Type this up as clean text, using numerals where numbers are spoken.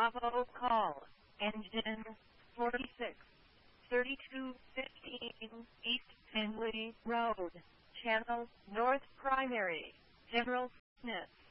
Bravo call. Engine 46. 3215 East Tinley Road. Channel North Primary. General Smith.